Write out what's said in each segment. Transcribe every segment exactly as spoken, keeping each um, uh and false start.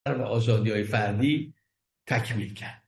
و آزادی‌های فردی تکمیل کرد.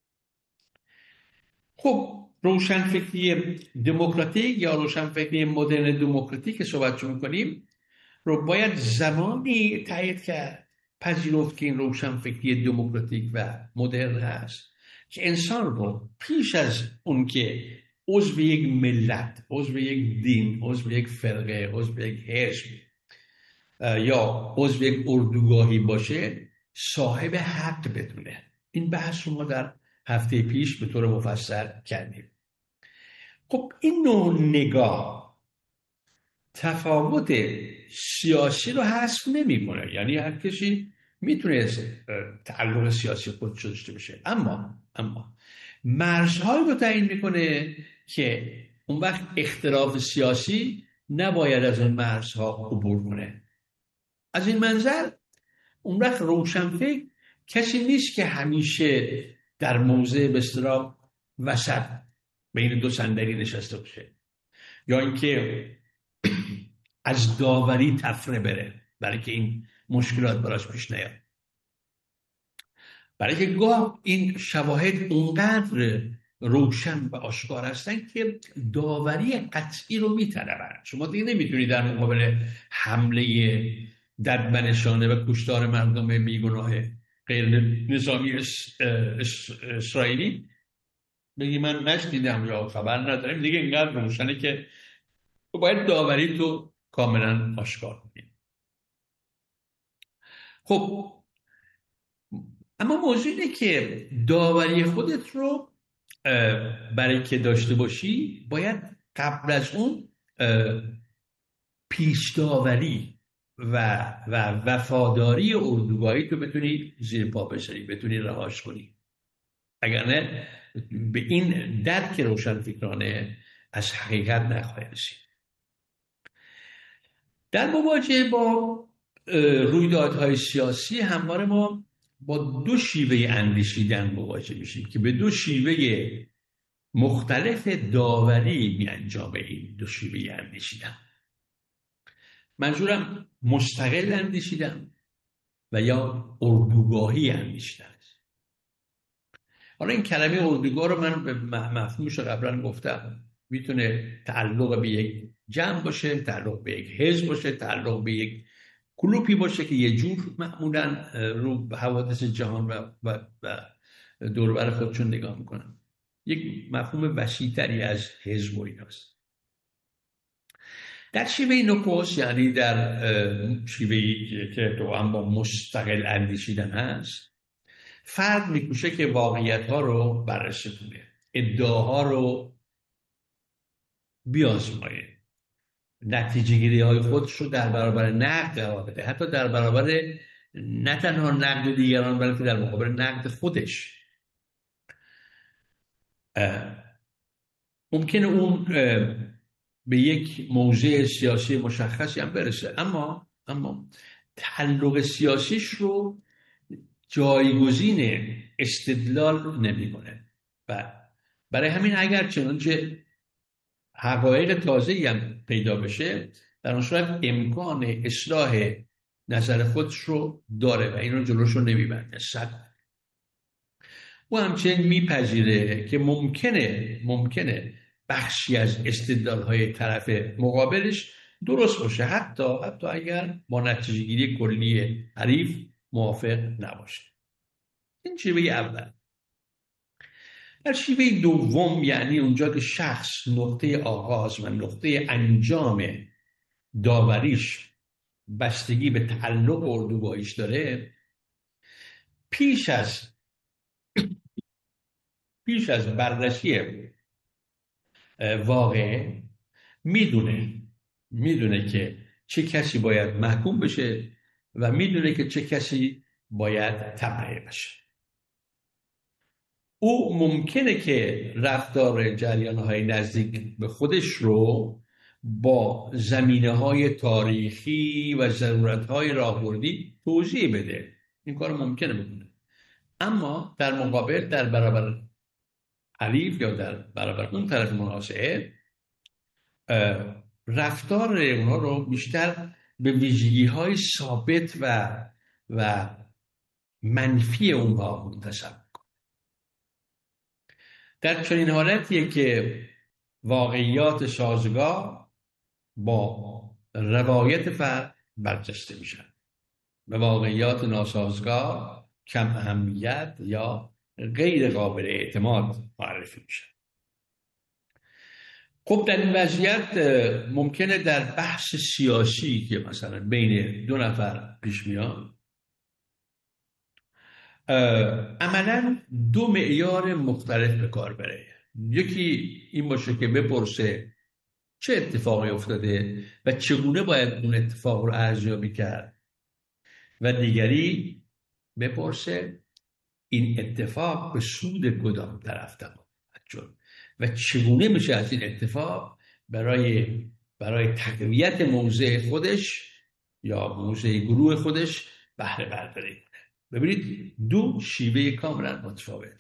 خب روشنفکری دموکراتیک یا روشنفکری مدرن دموکراتیک که صحبت می‌کنیم رو باید زمانی تایید کرد، پذیرفت که این روشنفکری دموکراتیک و مدرن هست که انسان رو پیش از اون که عضو یک ملت، عضو یک دین، عضو یک فرقه، عضو یک حزب یا عضو یک اردوگاهی باشه صاحب حق بدونه. این بحث رو ما در هفته پیش به طور مفصل کردیم. خب این نوع نگاه تفاوت سیاسی رو حذف نمی‌کنه، یعنی هر کسی میتونه تعلق سیاسی خودش داشته باشه، اما اما مرزهایی رو تعیین میکنه که اون وقت اختلاف سیاسی نباید از اون مرزها عبور کنه. از این منظر اون وقت روشنفکر کسی نیست که همیشه در موضع به اصطلاح وسط بین دو صندلی نشسته باشه یا اینکه از داوری تفره بره برای که این مشکلات براش پیش نیاد. برای که گاه این شواهد اونقدر روشن و آشکار هستن که داوری قطعی رو میطلبن. شما دیگه نمیتونید در مقابل حمله ددمنشانه و کشتار مردم بیگناه غیر نظامی اسرائیلی بگی من نشنیدم یا خبر ندارم، دیگه اینقدر روشنه که باید داوری تو کاملا آشکار کنید. خب اما موضوع اینه که داوری خودت رو برای که داشته باشی باید قبل از اون پیش داوری و و وفاداری اردوگاهی تو بتونی زیر پا بذاری، بتونی رهاش کنی. اگر نه به این درک روشنفکرانه از حقیقت نخواهی رسید. در مواجهه با رویدادهای سیاسی همواره ما با دو شیوه اندیشیدن مواجه میشیم که به دو شیوه مختلف داوری می انجامه. این دو شیوه اندیشیدن منظورم مستقل اندیشیدن و یا اردوگاهی اندیشیدن است. حالا این کلمه اردوگاه رو من به مفهومش قبلا گفتم، میتونه تعلق به یک جمع باشه، تعلق به یک حزب باشه، تعلق به یک کلوپی باشه که یه جور معمولا رو حوادث جهان و, و, و دوربر خودشون نگاه میکنن. یک مفهوم وسیع‌تری از حزب و ایناست. در شیوه نکوس، یعنی در شیوهی که تو هم با مستقل اندیشیدن هست، فرد میکوشه که واقعیت‌ها رو بررسی کنه، ادعاها رو بیازمایه، نتیجه گیری های خودش رو در برابر نقد قرار بده، حتی در برابر نه تنها نقد دیگران بلکه در مقابل نقد خودش. ممکنه اون به یک موضع سیاسی مشخصی هم برسه، اما اما تعلق سیاسیش رو جایگزین استدلال نمی‌کنه و برای همین اگر چنانچه حقایق تازه‌ای هم پیدا بشه، در اون صورت امکان اصلاح نظر خودش رو داره و این رو جلوش رو نمیبنده. صد او همچنین میپذیره که ممکنه ممکنه بخشی از استدلال‌های طرف مقابلش درست باشه، حتی حتی اگر با نتیجه گیری کلی حریف موافق نباشه. این شیوه اول. در شیوه دوم، یعنی اونجا که شخص نقطه آغاز و نقطه انجام داوریش بستگی به تعلق اردوگاهیش داره، پیش از پیش از بررسی واقع میدونه میدونه که چه کسی باید محکوم بشه و میدونه که چه کسی باید تبرئه بشه. او ممکنه که رفتار جریان‌های نزدیک به خودش رو با زمینه‌های تاریخی و ضرورت‌های راهبردی توضیح بده. این کار ممکنه بکنه، اما در مقابل در برابر حریف یا در برابر اون طرف منازعه رفتار اونها رو بیشتر به ویژگی‌های ثابت و و منفی اون واقع منتسب کنه. در چنین حالتیه که واقعیات سازگار با روایت فرد برجسته میشن و واقعیات ناسازگار کم اهمیت یا غیر قابل اعتماد معرفی میشن. خب در این وضعیت ممکنه در بحث سیاسی که مثلا بین دو نفر پیش میاد عملاً دو معیار مختلف به کار بره. یکی این باشه که بپرسه چه اتفاقی افتاده و چگونه باید اون اتفاق رو ارزیابی کرد، و دیگری بپرسه این اتفاق به سود کدام طرف تمام و چگونه میشه از این اتفاق برای برای تقویت موضع خودش یا موضع گروه خودش بهره برداری کنه. ببینید دو شیوه کاملا متفاوت.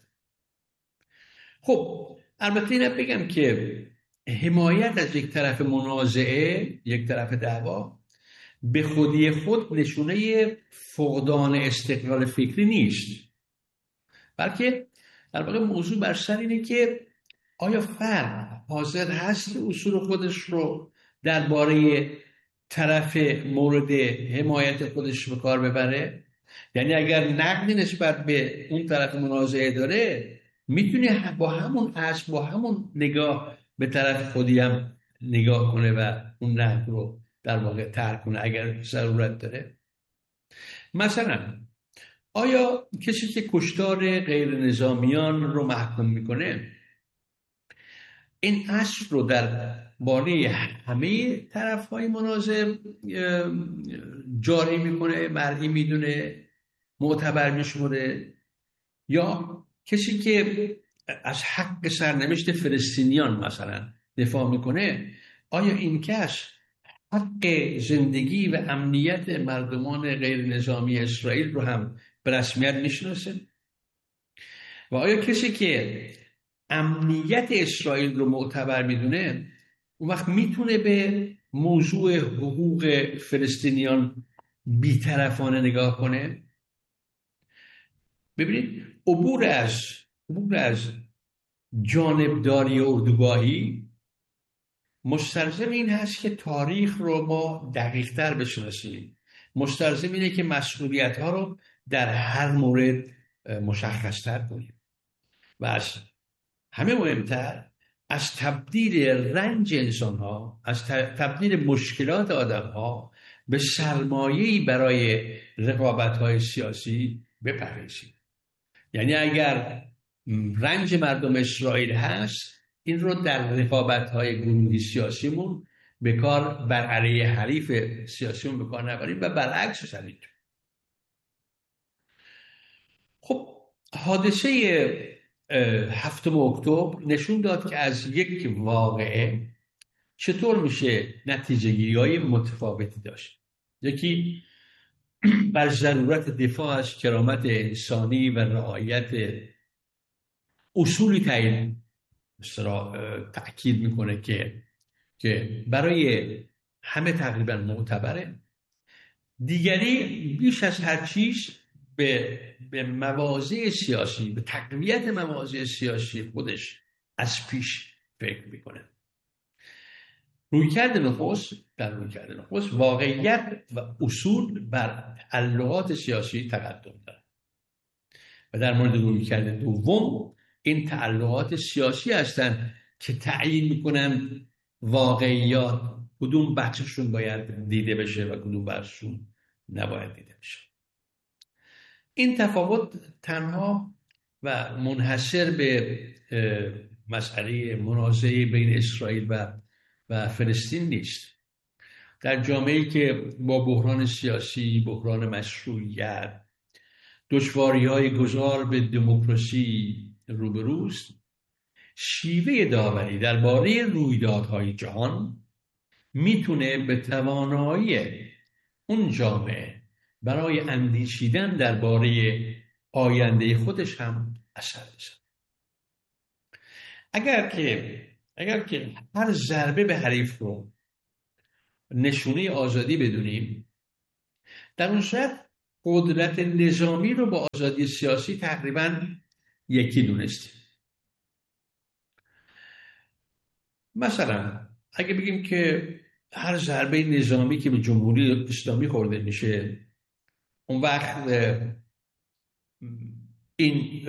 خب البته اینم بگم که حمایت از یک طرف منازعه، یک طرف دعوا، به خودی خود نشونه فقدان استقلال فکری نیست، بلکه در واقع موضوع بر سر اینه که آیا فرد حاضر هست اصول خودش رو درباره طرف مورد حمایت خودش به کار ببره؟ یعنی اگر نقدی نسبت به اون طرف منازعه داره میتونه با همون اصل با همون نگاه به طرف خودی هم نگاه کنه و اون نقد رو در واقع ترک کنه اگر ضرورت داره. مثلا آیا کسی که کشتار غیر نظامیان رو محکوم میکنه این اصل رو در باره همه طرف‌های منازع جاری میکنه، مرئی میدونه، معتبر میشموره، یا کسی که از حق سرنوشت فلسطینیان مثلا دفاع میکنه آیا این کس حق زندگی و امنیت مردمان غیر نظامی اسرائیل رو هم به رسمیت میشناسه؟ و آیا کسی که امنیت اسرائیل رو معتبر میدونه اون وقت میتونه به موضوع حقوق فلسطینیان بی‌طرفانه نگاه کنه؟ ببینید عبور از عبور از جانبداری اردوگاهی مستلزم این هست که تاریخ رو ما دقیق‌تر بشناسیم، مستلزم اینه که مسئولیت‌ها رو در هر مورد مشخص‌تر کنیم و از همه مهمتر از تبدیل رنج انسان‌ها، از تبدیل مشکلات آدم‌ها به سرمایه‌ای برای رقابت‌های سیاسی بپرهیزیم. یعنی اگر رنج مردم اسرائیل هست این رو در رقابت‌های گروهی سیاسیمون به کار بر علیه حریف سیاسیمون به کار نبریم و برعکس شدید. خب حادثه هفتم اکتبر نشون داد که از یک واقعه چطور میشه نتیجه گیری‌های متفاوتی داشت. یکی بر ضرورت دفاع از کرامت انسانی و رعایت اصولی تعیین تأکید میکنه که که برای همه تقریبا معتبره. دیگری بیش از هر چیز به به مواضع سیاسی، به تقویت مواضع سیاسی خودش از پیش فکر میکنه. رویکرد نخست در رویکرد نخست واقعیت و اصول بر تعلقات سیاسی تقدم دارد و در مورد رویکرد دوم این تعلقات سیاسی هستند که تعیین میکنن واقعیات کدوم بخششون باید دیده بشه و کدوم بخششون نباید دیده بشه. این تفاوت تنها و منحصر به مسئله منازعه بین اسرائیل و و فلسطین نیست. در جامعه‌ای که با بحران سیاسی، بحران مشروعیت، دشواری‌های گذار به دموکراسی روبروست، شیوه داوری درباره رویدادهای جهان میتونه به توانایی اون جامعه برای اندیشیدن درباره آینده خودش هم اثر بزنه. اگر که اگر که هر ضربه به حریف رو نشونه آزادی بدونیم، در اون صورت قدرت نظامی رو با آزادی سیاسی تقریبا یکی دونستیم. مثلا اگه بگیم که هر ضربه نظامی که به جمهوری اسلامی خورده میشه، اون وقت این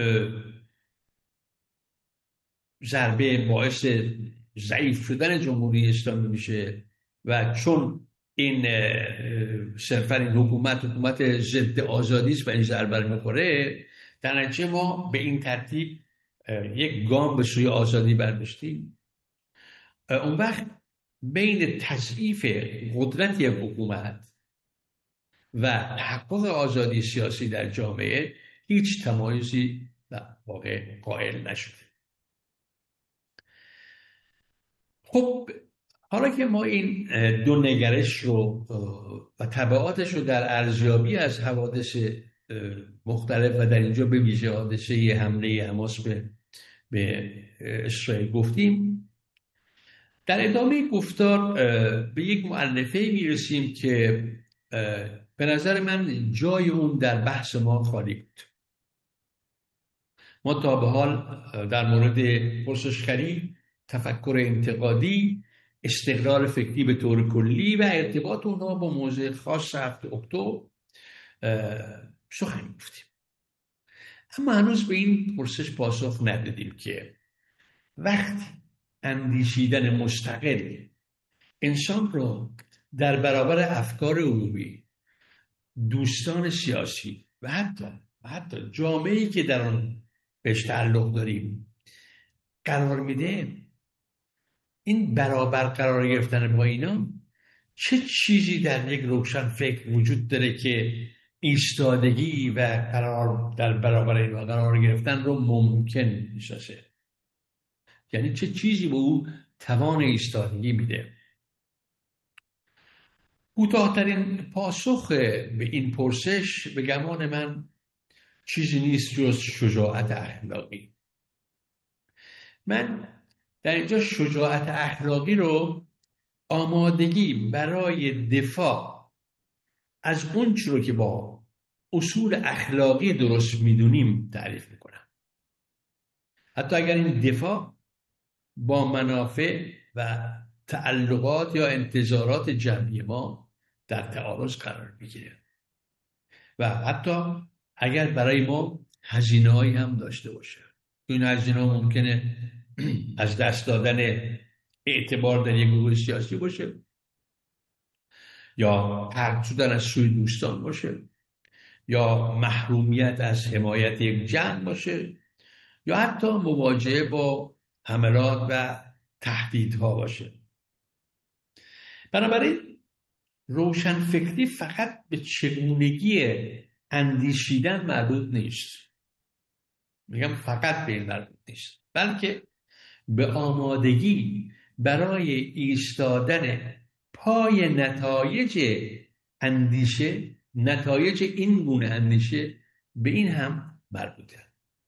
ضربه باعث ضعیف شدن جمهوری اسلامی میشه و چون این صرفا این حکومت حکومت ضد آزادی است و این ضربه رو میخوره، در نتیجه ما به این ترتیب یک گام به سوی آزادی برداشتیم. اون وقت بین تضعیف قدرت یک حکومت و تحقق آزادی سیاسی در جامعه هیچ تمایزی در واقع قائل نشده. خب حالا که ما این دو نگرش رو و تبعاتش رو در ارزیابی از حوادث مختلف و در اینجا به ویژه حادثه حمله حماس به به اسرائیل گفتیم، در ادامه گفتار به یک مؤلفه میرسیم که به نظر من جای اون در بحث ما خالی بود. ما تا به حال در مورد پرسشگری، تفکر انتقادی، استقرار فکری به طور کلی و ارتباط اونها با موضوع خاص هفت اکتبر سخن گفتیم، اما هنوز به این پرسش پاسخ ندادیم که وقتی اندیشیدن مستقل انسان رو در برابر افکار عمومی، دوستان سیاسی و حتی و حتی جامعه‌ای که در آن بهش تعلق داریم قرار میده، این برابر قرار گرفتن با اینا چه چیزی در یک روشن فکر وجود داره که ایستادگی و قرار در برابر اینا قرار گرفتن رو ممکن میسازه؟ یعنی چه چیزی به او توان ایستادگی میده؟ کوتاه‌ترین پاسخ به این پرسش به گمان من چیزی نیست جز شجاعت اخلاقی. من در اینجا شجاعت اخلاقی رو آمادگی برای دفاع از اون چیزی رو که با اصول اخلاقی درست میدونیم تعریف میکنم، حتی اگر این دفاع با منافع و تعلقات یا انتظارات جمعی ما در تعارض قرار بگیره و حتی اگر برای ما هزینه‌هایی هم داشته باشه. این هزینه ممکنه از دست دادن اعتبار در یک گروه سیاسی باشه، یا طرد شدن از سوی دوستان باشه، یا محرومیت از حمایت یک جمع باشه، یا حتی مواجهه با حملات و تهدیدها باشه. بنابراین روشن فکری فقط به چگونگی اندیشیدن مربوط نیست. میگم فقط به این مربوط نیست، بلکه به آمادگی برای ایستادن پای نتایج اندیشه، نتایج این گونه اندیشه به این هم مربوطه.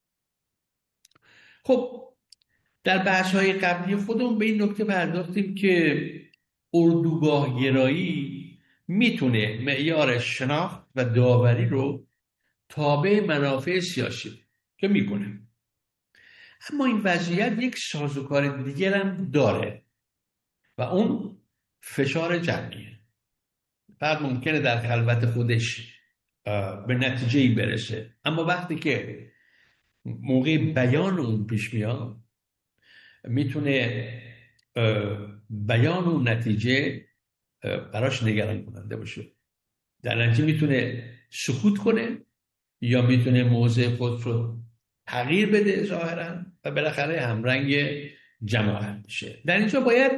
خب در بحث‌های قبلی خودمون به این نکته پرداختیم که اردوگاه گرایی میتونه معیار شناخت و داوری رو تابع منافع سیاسی که میکنه، اما این وضعیت یک سازوکار دیگر هم داره و اون فشار جمعیه. بعد ممکنه در خلوت خودش به نتیجه‌ای برسه، اما وقتی که موقع بیان اون پیش میاد میتونه بیان اون نتیجه براش نگران کننده باشه. در نتیجه میتونه سکوت کنه یا میتونه موضع خود رو تغییر بده ظاهرا و بالاخره همرنگ جماعت بشه. در اینجا باید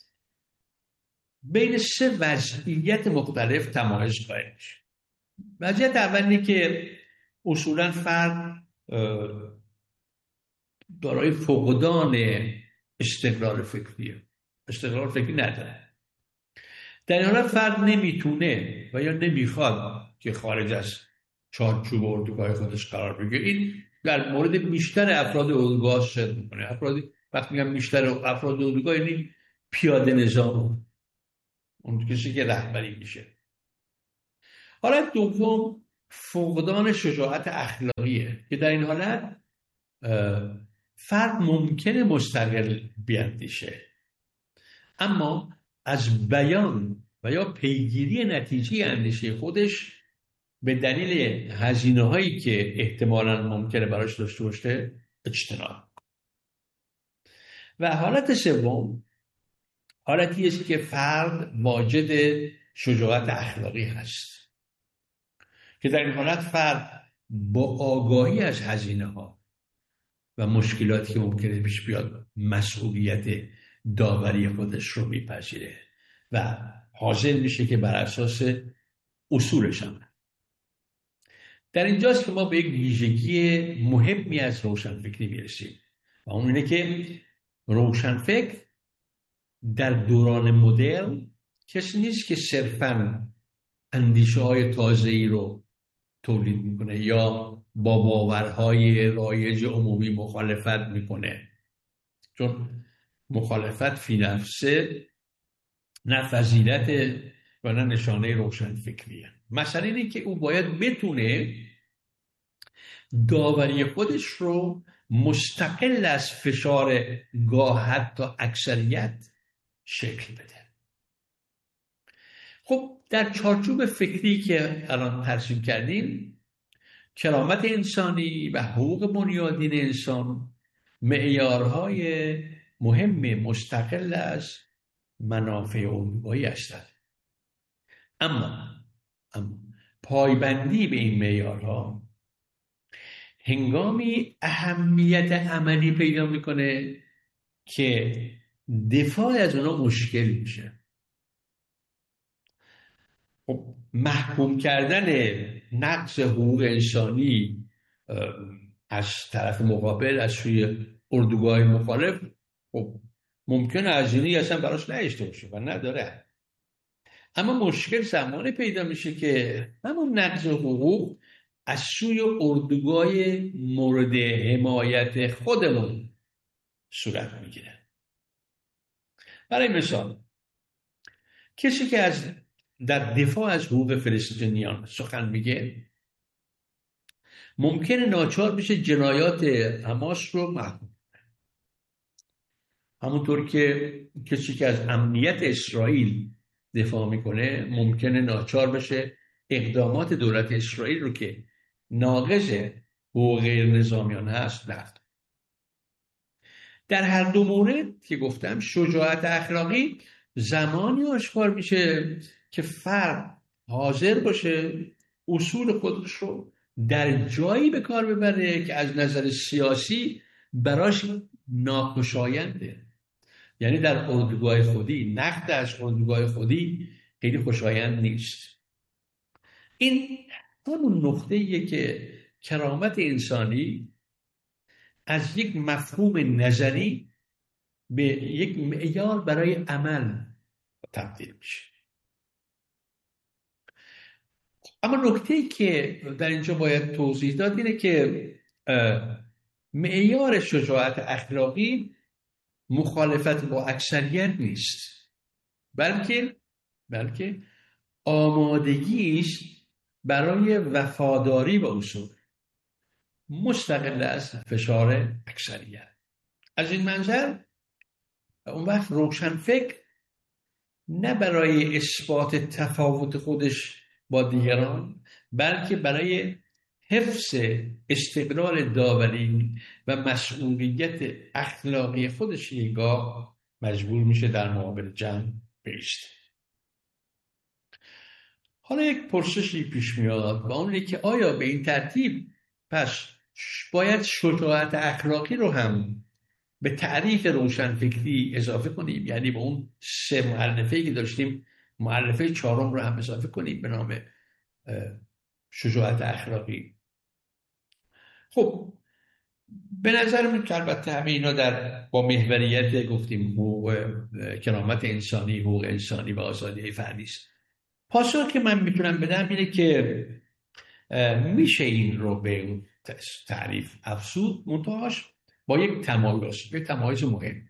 بین سه وضعیت مختلف تمایز قائل بشه. وضعیت اولی که اصولا فرد دارای فقدان استقرار فکریه، استقرار فکری نداره. در این حالت فرد نمیتونه و یا نمیخواد که خارج از چارچوب اردوگاه خودش قرار بگیره. این در مورد بیشتر افراد اردوگاه صدق میکنه. افرادی وقتی میگم بیشتر افراد اردوگاه یعنی پیاده نظام، اون کسی که رهبری میشه. حالت دوم فقدان شجاعت اخلاقیه که در این حالت فرد ممکنه مستقل بیاندیشه، اما از بیان و یا پیگیری نتیجه اندیشه خودش به دلیل هزینه هایی که احتمالاً ممکنه براش داشته باشه اجتناب. و حالت سوم حالتی است که فرد واجد شجاعت اخلاقی هست که در این حالت فرد با آگاهی از هزینه ها و مشکلاتی که ممکنه پیش بیاد مسئولیت داوری خودش رو میپذیره و حاضر میشه که بر اساس اصولش عمل. در اینجاست که ما به یک ویژگی مهمی از روشنفکری میرسیم و اون اینه که روشنفکر در دوران مدرن کسی نیست که صرفاً اندیشه های تازه‌ای رو تولید میکنه یا با باورهای رایج عمومی مخالفت میکنه، چون مخالفت فی نفسه نه فضیلت و نه نشانه روشنفکریه. مثلا اینه که او باید بتونه داوری خودش رو مستقل از فشار گاه حتی اکثریت شکل بده. خب در چارچوب فکری که الان ترسیم کردیم، کرامت انسانی و حقوق بنیادین انسان معیارهای مهم مستقل از منافع عمومی هستند. اما اما پایبندی به این معیارها هنگامی اهمیت عملی پیدا میکنه که دفاع از اونا مشکل میشه. خب محکوم کردن نقض حقوق انسانی از طرف مقابل از سوی اردوگاه مخالف خب ممکنه هزینه‌ای اصلا براش نداشته باشه و نداره، اما مشکل زمانی پیدا میشه که همون نقض حقوق از سوی اردوگاه مورد حمایت خودمون صورت میگیره. برای مثال کسی که از در دفاع از حقوق فلسطینیان سخن میگه ممکنه ناچار بشه جنایات حماس رو محکوم کنه، همونطور که کسی که از امنیت اسرائیل دفاع میکنه ممکنه ناچار بشه اقدامات دولت اسرائیل رو که ناقض حقوق غیر نظامیان هست رفت. در هر دو مورد که گفتم شجاعت اخلاقی زمانی آشکار میشه که فرد حاضر باشه اصول خودش رو در جایی به کار ببره که از نظر سیاسی براش ناخوشاینده، یعنی در اردوگاه خودی. نقد از اردوگاه خودی خیلی خوشایند نیست. این همون نقطه‌ایه که کرامت انسانی از یک مفهوم نظری به یک معیار برای عمل تبدیل میشه. اما نکته‌ای که در اینجا باید توضیح داد اینه که معیار شجاعت اخلاقی مخالفت با اکثریت نیست، بلکه بلکه آمادگیش برای وفاداری به اصول مستقل از فشار اکثریت. از این منظر اون وقت روشنفکر نه برای اثبات تفاوت خودش با دیگران، بلکه برای حفظ استقلال داوری و مسئولیت اخلاقی خودش یگاه مجبور میشه در مقابل جمع بایسته. حالا یک پرسشی پیش میاد و اون اینه که آیا به این ترتیب پس باید شجاعت اخلاقی رو هم به تعریف روشنفکری اضافه کنیم، یعنی به اون سه مؤلفه‌ای که داشتیم مؤلفه چهارم رو هم اضافه کنیم به نام شجاعت اخلاقی؟ خب به نظر من البته همه اینا در با محوریت گفتیم حقوق کرامت انسانی، حقوق انسانی و آزادی فردی است. پاسخ که من میتونم بدم اینه که میشه این رو به تعریف افزود، منتهاش با یک تمایز، یک تمایز مهم.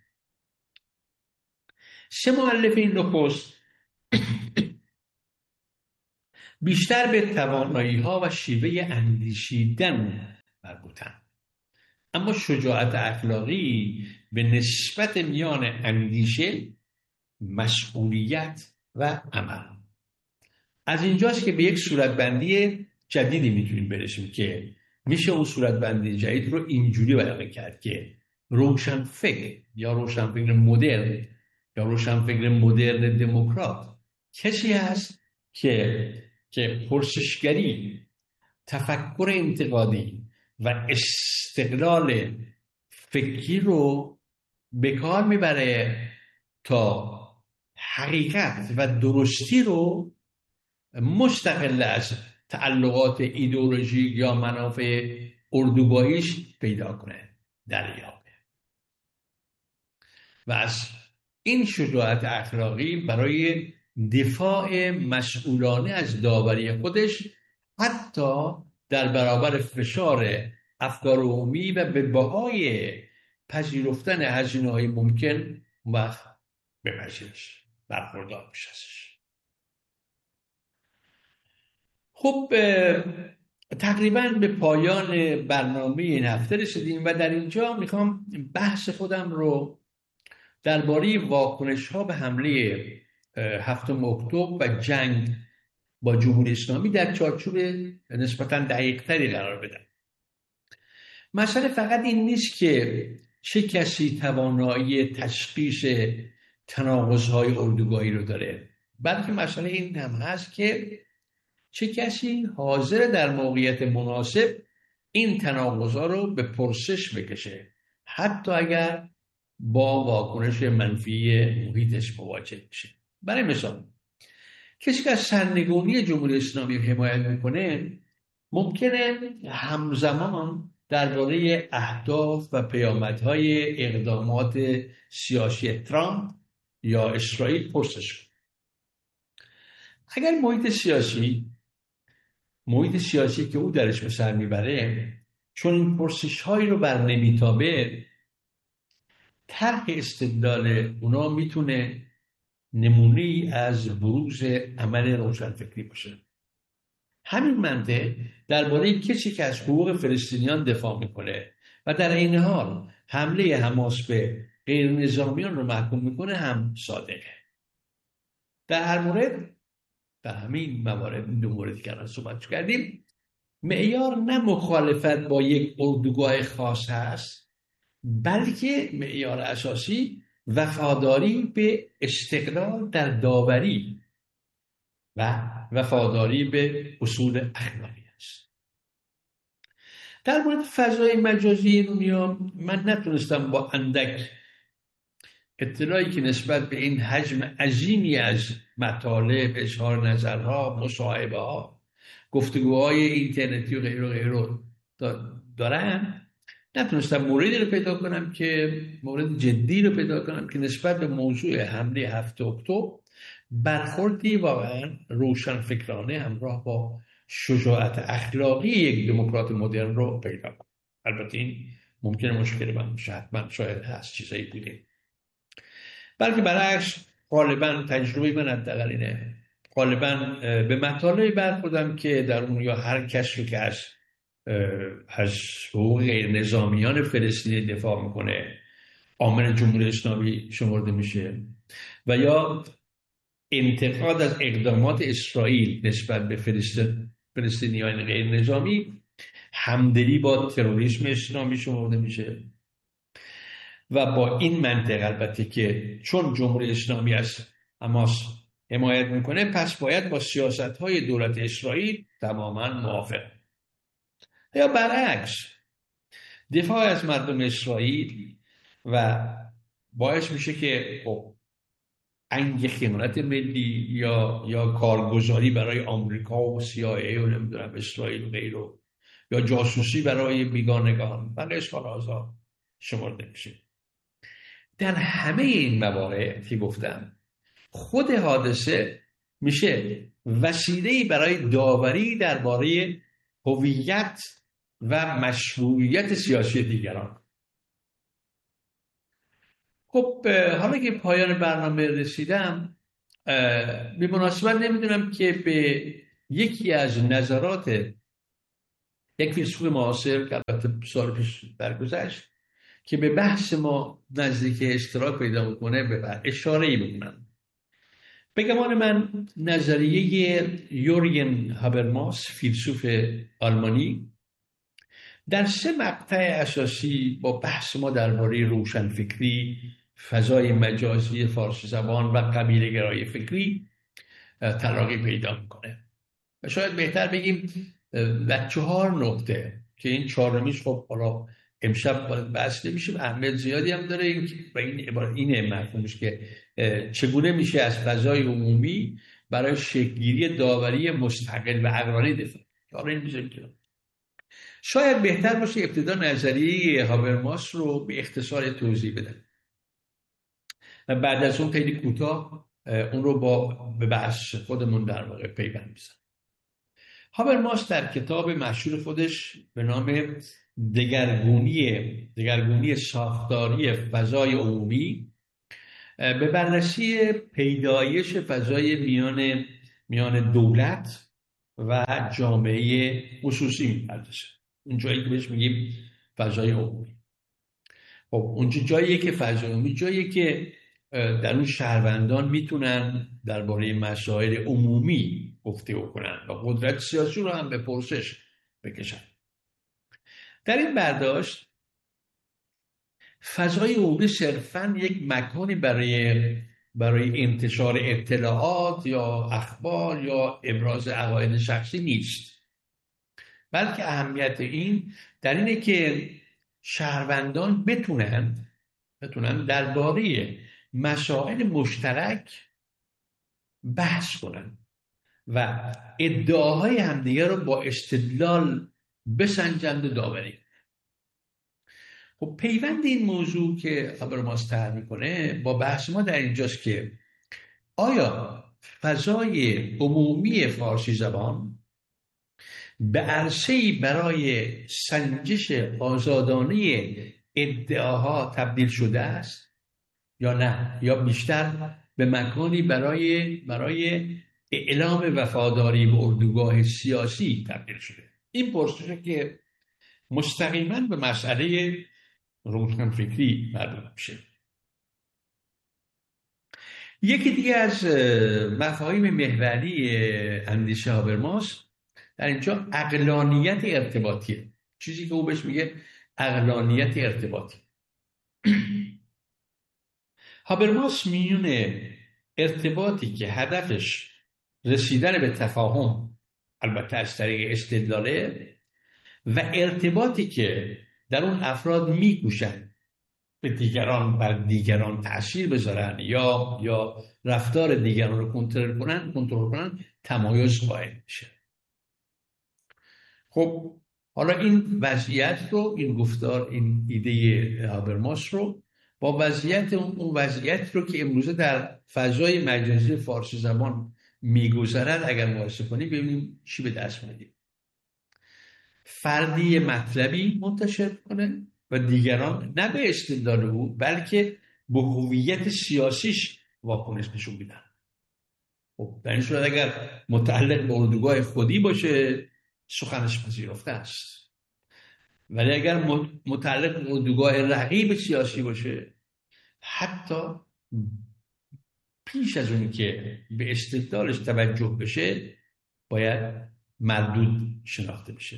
سه مؤلفه این نخست بیشتر به توانایی‌ها و شیوه اندیشیدن مربوطند. اما شجاعت اخلاقی به نسبت میان اندیشه، مسئولیت و عمل. از اینجاست که به یک صورتبندی جدیدی میتونیم برسیم که میشه اون صورتبندی جدید رو اینجوری بیان کرد که روشنفکر یا روشنفکر مدرن یا روشنفکر مدرن دموکرات کسی هست که که پرسشگری، تفکر انتقادی و استقلال فکری رو به کار میبره تا حقیقت و درستی رو مستقل از تعلقات ایدئولوژیک یا منافع اردوگاهیش پیدا کنه، دریابه. و از این شجاعت اخلاقی برای دفاع مسئولانه از داوری خودش حتی در برابر فشار افکار عمومی و به بهای پذیرفتن هزینه‌های ممکن وقت بپذیرش برخوردار بشستش. خب تقریبا به پایان برنامه این هفته رسیدیم و در اینجا میخوام بحث خودم رو درباره واکنش‌ها به حمله هفتم اکتبر و جنگ با جمهوری اسلامی در چارچوب نسبتاً دقیق‌تری قرار بدم. مسئله فقط این نیست که چه کسی توانایی تشخیص تناقض‌های اردوگاهی رو داره، بلکه مسئله این هم هست که چه کسی حاضر در موقعیت مناسب این تناقض‌ها رو به پرسش بکشه، حتی اگر با واکنش منفی محیطش مواجه بشه. برای مثال کسی که از سرنگونی جمهوری اسلامی حمایت میکنه ممکنه همزمان درباره اهداف و پیامدهای اقدامات سیاسی ترامپ یا اسرائیل پرسش کنه. اگر محیط سیاسی محیط سیاسی که او درش به سر میبره چون این پرسش هایی رو بر نمیتابه، طرح استدلال اونا میتونه نمونه‌ای از بروز عمل روشنفکری باشه. همین منطق درباره کسی که از حقوق فلسطینیان دفاع میکنه و در این حال حمله حماس به غیر نظامیان رو محکوم میکنه هم صادقه. در هر مورد، در همین موارد، این دو موردی که الان صحبت کردیم، معیار نه مخالفت با یک اردوگاه خاص هست، بلکه معیار اساسی وفاداری به استقلال در داوری و وفاداری به اصول اخلاقی است. در مورد فضای مجازی دنیا من نتونستم با اندک اطلاعی که نسبت به این حجم عظیمی از مطالب، اظهار نظرها، مصاحبه ها، گفتگوهای اینترنتی و غیره و غیره دارم، نتونستم موردی رو پیدا کنم که مورد جدی رو پیدا کنم که نسبت به موضوع حمله هفتم اکتبر برخوردی واقعا روشنفکرانه همراه با شجاعت اخلاقی یک دموکرات مدرن رو پیدا کنم. البته این ممکنه مشکل من شاید من شاید هست چیزایی بوده، بلکه برعکس غالبا تجربه من حداقل اینه، غالبا به مطالبی برخوردم که در اون یا هر کسی که از از حقوق غیر نظامیان فلسطینی دفاع میکنه عامل جمهوری اسلامی شمرده میشه و یا انتقاد از اقدامات اسرائیل نسبت به فلسطین فلسطینیان غیر نظامی همدلی با تروریسم اسلامی شمرده میشه. و با این منطق البته که چون جمهوری اسلامی از حماس حمایت میکنه پس باید با سیاست‌های دولت اسرائیل تماما موافق، یا برعکس دفاع از مردم اسرائیل و باعث میشه که خب انگ خیانت ملی یا یا کارگزاری برای آمریکا و سی آی ای و نمیدونم اسرائیل و غیره یا جاسوسی برای بیگانگان و اشغال آزاد شمرده میشه. در همه این موارد که گفتم خود حادثه میشه وسیله‌ای برای داوری درباره هویت و مشروعیت سیاسی دیگران. خب حالا که پایان برنامه رسیدم، به مناسبت نمیدونم که به یکی از نظرات یک فیلسوف معاصر که البته سال پیش درگذشت که به بحث ما نزدیک اشتراک پیدا میکنه به اشاره ای بکنم. بگمان من نظریه یورگن هابرماس فیلسوف آلمانی در سه مقطع اساسی با بحث ما درباره روشنفکری، فضای مجازی فارسی زبان و قبیله گرایی فکری تلاقی پیدا میکنه. و شاید بهتر بگیم در چهار نقطه که این چهارمیش خب حالا امشب بحث نمیشه، اهمیت زیادی هم داره این و این عبارت اینه مفهومش که چگونه میشه از فضای عمومی برای شکل‌گیری داوری مستقل و عقلانی دفاع. حالا این میذاریم که شاید بهتر باشه ابتدا نظریه هابرماس رو به اختصار توضیح بدم و بعد از اون خیلی کوتاه اون رو با به بحث خودمون در واقع پیوند میزنم. هابرماس در کتاب مشهور خودش به نام دگرگونی دگرگونی ساختاری فضای عمومی به بررسی پیدایش فضای میان میان دولت و جامعه خصوصی میپردازه. اون جایی که بهش میگیم فضای عمومی. خب اونجا جاییه که فضای عمومی جاییه که در اون شهروندان میتونن درباره مسائل عمومی گفتگو کنن و قدرت سیاسی رو هم به پرسش بکشن. در این برداشت فضای عمومی صرفاً یک مکانی برای برای انتشار اطلاعات یا اخبار یا ابراز عقاید شخصی نیست، بلکه اهمیت این در اینه که شهروندان بتونن بتونن درباره مسائل مشترک بحث کنن و ادعاهای همدیگه رو با استدلال بسنجند و داوری. خب پیوند این موضوع که هابرماس طرح میکنه با بحث ما در اینجاست که آیا فضای عمومی فارسی زبان به عرصه‌ای برای سنجش آزادانه ادعاها تبدیل شده است یا نه، یا بیشتر به مکانی برای برای اعلام وفاداری به اردوگاه سیاسی تبدیل شده؟ این پرسشه که مستقیما به مسئله روشنفکری مربوط میشه. یکی دیگه از مفاهیم محوری اندیشه هابرماس در اینجا عقلانیت ارتباطیه، چیزی که او بهش میگه عقلانیت ارتباطی. هابرماس میونه ارتباطی که هدفش رسیدن به تفاهم، البته از طریق استدلاله، و ارتباطی که در اون افراد میکوشن به دیگران بر دیگران تأثیر بذارن یا یا رفتار دیگران رو کنترل کنن کنترل کنن تمایز قائل میشه. خب حالا این وضعیت رو، این گفتار، این ایده هابرماس رو با وضعیت اون وضعیت رو که امروزه در فضای مجازی فارسی زبان میگذرد اگر مقایسه کنیم ببینیم چی به دست میاریم. فردی مطلبی منتشر کنه و دیگران نه به استدلال او بلکه به هویت سیاسیش واکنش نشون میدن. خب در این صورت اگر متعلق به اردوگاه خودی باشه سخنش پذیرفته است، ولی اگر متعلق به اردوگاه رقیب سیاسی باشه حتی پیش از اون که به استدلالش توجه بشه باید مردود شناخته بشه.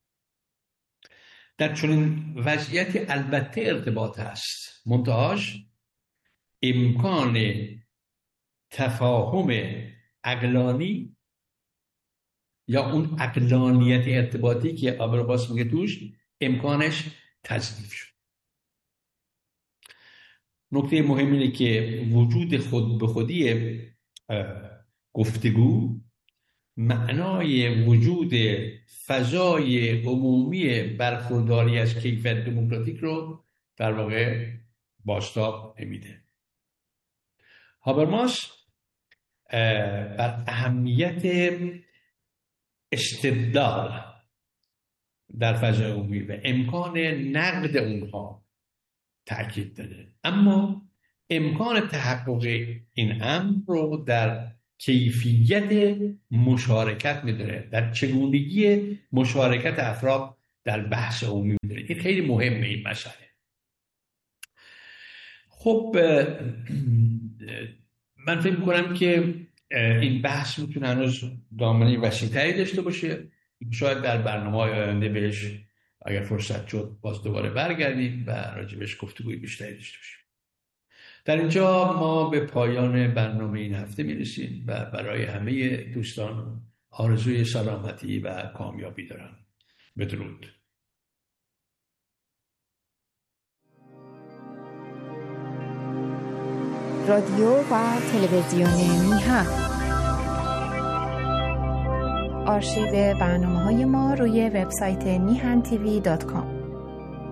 در چنین وضعیتی البته ارتباط هست، منتهاش امکان تفاهم عقلانی یا اون عقلانیت ارتباطی که هابرماس میگه توش امکانش تضعیف شد. نکته مهم اینه که وجود خود به خودی گفتگو معنای وجود فضای عمومی برخورداری از کیفیت دموکراتیک رو در واقع بازتاب نمیده. هابرماس بر اهمیت استدلال در فضای عمومی و امکان نقد اونها تأکید داره، اما امکان تحقق این امر رو در کیفیت مشارکت میداره، در چگونگی مشارکت افراد در بحث عمومی میداره. این خیلی مهمه این مسئله. خب من فکر میکنم که این بحث میتونه هنوز دامنه وسیع‌تری داشته باشه. شاید در برنامه‌های آینده بهش اگر فرصت شد باز دوباره برگردیم و راجبش گفتگوی بیشتری داشته باشیم. در اینجا ما به پایان برنامه این هفته میرسیم و برای همه دوستان آرزوی سلامتی و کامیابی دارم. بدرود. رادیو و تلویزیون میهن. آرشیو برنامه‌های ما روی وبسایت میهن تیوی دات کام.